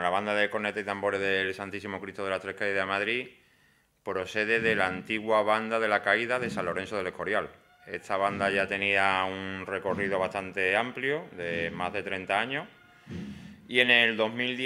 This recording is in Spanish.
la banda de cornetas y tambores del Santísimo Cristo de las Tres Caídas de Madrid procede de la antigua banda de la Caída de San Lorenzo del Escorial. Esta banda ya tenía un recorrido bastante amplio, de más de 30 años, y en el 2010